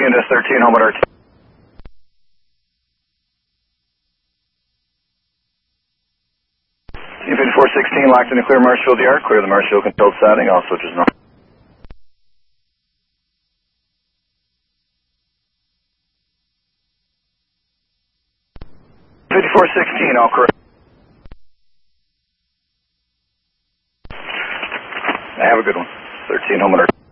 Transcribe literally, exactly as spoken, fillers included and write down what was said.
into thirteen, home at R T. fifty-four sixteen, locked in the clear Marshfield Yard. Clear the Marshfield controlled siding. All switches normal. fifty-four sixteen, all correct. Have a good one. thirteen, home at R T.